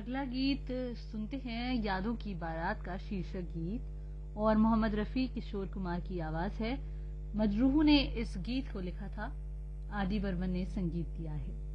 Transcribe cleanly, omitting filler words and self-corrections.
अगला गीत सुनते हैं, यादों की बारात का शीर्षक गीत, और मोहम्मद रफी किशोर कुमार की आवाज है। मजरूह ने इस गीत को लिखा था, आदि बर्मन ने संगीत दिया है।